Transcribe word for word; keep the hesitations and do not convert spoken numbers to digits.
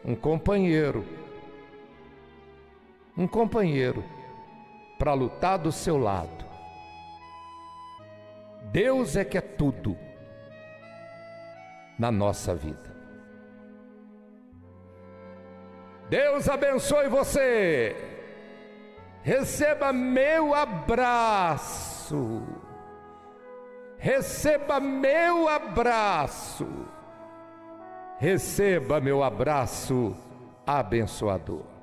um companheiro, um companheiro para lutar do seu lado. Deus é que é tudo na nossa vida. Deus abençoe você. Receba meu abraço. Receba meu abraço. Receba meu abraço abençoador.